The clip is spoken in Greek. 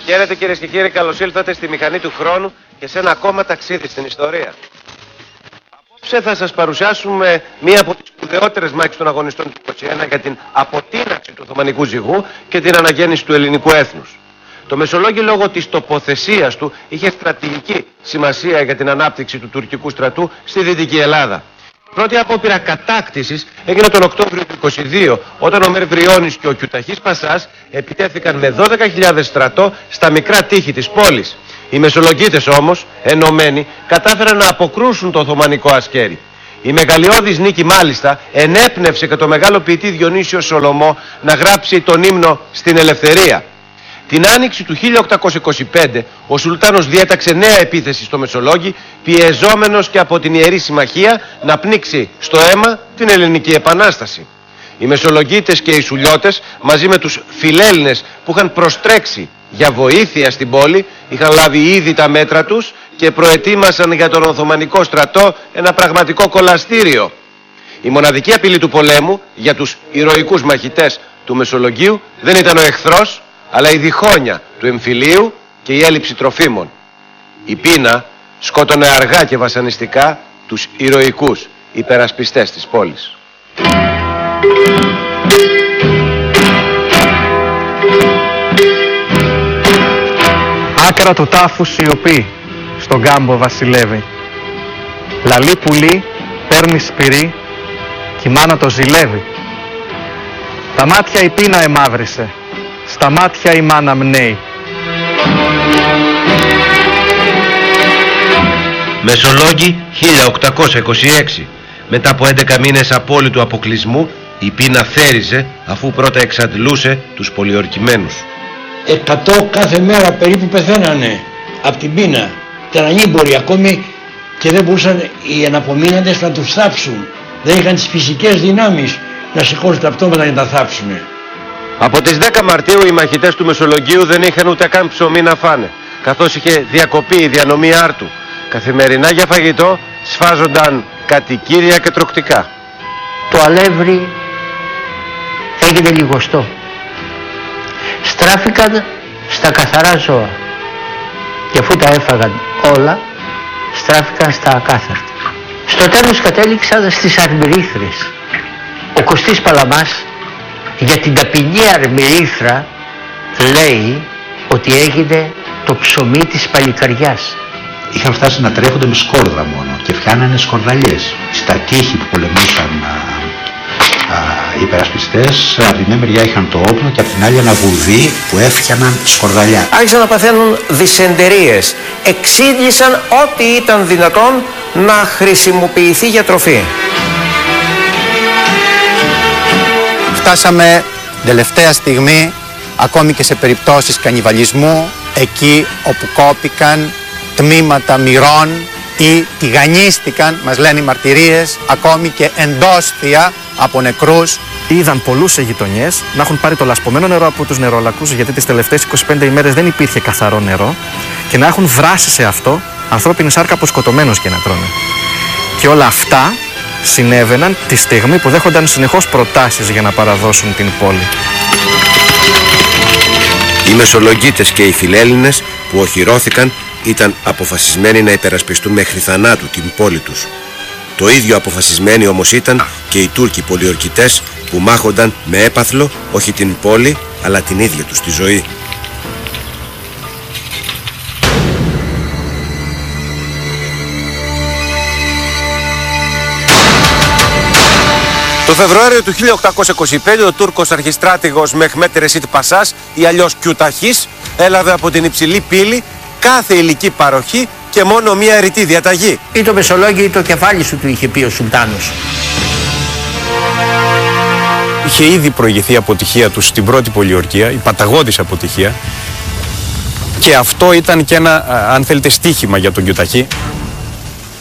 Χαίρετε κυρίες και κύριοι, καλώς ήλθατε στη μηχανή του χρόνου και σε ένα ακόμα ταξίδι στην ιστορία. Απόψε θα σας παρουσιάσουμε μία από τις σπουδαιότερες μάχες των αγωνιστών του 1921 για την αποτείναξη του Οθωμανικού ζυγού και την αναγέννηση του ελληνικού έθνους. Το Μεσολόγγι λόγω της τοποθεσίας του είχε στρατηγική σημασία για την ανάπτυξη του τουρκικού στρατού στη Δυτική Ελλάδα. Η πρώτη απόπειρα κατάκτησης έγινε τον Οκτώβριο του 1922, όταν ο Μερβριώνης και ο Κιουταχής Πασάς επιτέθηκαν με 12.000 στρατό στα μικρά τείχη της πόλης. Οι Μεσολογγίτες όμως, ενωμένοι, κατάφεραν να αποκρούσουν το Οθωμανικό ασκέρι. Η μεγαλειώδης νίκη μάλιστα ενέπνευσε και το μεγάλο ποιητή Διονύσιο Σολωμό να γράψει τον ύμνο στην ελευθερία. Την άνοιξη του 1825 ο Σουλτάνος διέταξε νέα επίθεση στο Μεσολόγγι, πιεζόμενος και από την Ιερή Συμμαχία να πνίξει στο αίμα την Ελληνική Επανάσταση. Οι Μεσολογγίτες και οι Σουλιώτες μαζί με τους Φιλέλληνες που είχαν προστρέξει για βοήθεια στην πόλη είχαν λάβει ήδη τα μέτρα τους και προετοίμασαν για τον Οθωμανικό στρατό ένα πραγματικό κολαστήριο. Η μοναδική απειλή του πολέμου για τους ηρωικούς μαχητές του Μεσολογγίου δεν ήταν ο εχθρός, αλλά η διχόνοια του εμφυλίου και η έλλειψη τροφίμων. Η πείνα σκότωνε αργά και βασανιστικά τους ηρωικούς υπερασπιστές της πόλης. Άκρα το τάφους σιωπή στον κάμπο βασιλεύει. Λαλή πουλί παίρνει σπυρί κι η μάνα το ζηλεύει. Τα μάτια η πείνα εμαύρισε, στα μάτια η μάνα μνέει. Μεσολόγγι 1826. Μετά από 11 μήνες απόλυτου αποκλεισμού, η πείνα θέριζε αφού πρώτα εξαντλούσε τους πολιορκημένους. 100 κάθε μέρα περίπου πεθαίνανε από την πείνα. Ήταν ανήμποροι ακόμη και δεν μπορούσαν οι εναπομείναντες να τους θάψουν. Δεν είχαν τις φυσικές δυνάμεις να σηκώσουν τα πτώματα για να τα θάψουν. Από τις 10 Μαρτίου οι μαχητές του Μεσολογγίου δεν είχαν ούτε καν ψωμί να φάνε, καθώς είχε διακοπεί η διανομή άρτου. Καθημερινά για φαγητό σφάζονταν κατοικήρια και τροκτικά. Το αλεύρι έγινε λιγοστό. Στράφηκαν στα καθαρά ζώα και αφού τα έφαγαν όλα στράφηκαν στα ακάθαρτα. Στο τέλος κατέληξαν στις αρμυρίθρες. Ο Κωστής Παλαμάς για την ταπεινή αρμυρίθρα λέει ότι έγινε το ψωμί της παλικαριάς. Είχαν φτάσει να τρέφονται με σκόρδα μόνο και φτιάνανε σκορδαλιές. Στα τείχη που πολεμούσαν οι υπερασπιστές, από τη μια μεριά είχαν το όπλο και από την άλλη ένα βουδί που έφτιαναν σκορδαλιά. Άρχισαν να παθαίνουν δυσεντερίες. Εξήγησαν ό,τι ήταν δυνατόν να χρησιμοποιηθεί για τροφή. Φτάσαμε τελευταία στιγμή, ακόμη και σε περιπτώσεις κανιβαλισμού, εκεί όπου κόπηκαν τμήματα μυρών ή τηγανίστηκαν, μας λένε οι μαρτυρίες, ακόμη και εντόσθια από νεκρούς. Είδαν πολλούς σε γειτονιές να έχουν πάρει το λασπωμένο νερό από τους νερολακούς, γιατί τις τελευταίες 25 ημέρες δεν υπήρχε καθαρό νερό, και να έχουν βράσει σε αυτό ανθρώπινη σάρκα από σκοτωμένους και να τρώνε. Και όλα αυτά συνέβαιναν τη στιγμή που δέχονταν συνεχώς προτάσεις για να παραδώσουν την πόλη. Οι Μεσολογγίτες και οι Φιλέλληνες που οχυρώθηκαν ήταν αποφασισμένοι να υπερασπιστούν μέχρι θανάτου την πόλη τους. Το ίδιο αποφασισμένοι όμως ήταν και οι Τούρκοι πολιορκητές που μάχονταν με έπαθλο όχι την πόλη αλλά την ίδια τους τη ζωή. Το Φεβρουάριο του 1825 ο Τούρκος αρχιστράτηγος Μεχμέτ Ρεσίτ Πασάς ή αλλιώς Κιουταχής έλαβε από την υψηλή πύλη κάθε υλική παροχή και μόνο μία ρητή διαταγή. Ή το Μεσολόγγι ή το κεφάλι σου, του είχε πει ο Σουλτάνος. Είχε ήδη προηγηθεί η αποτυχία του στην πρώτη πολιορκία, η παταγώδης αποτυχία, και αυτό ήταν και ένα, αν θέλετε, στοίχημα για τον Κιουταχή.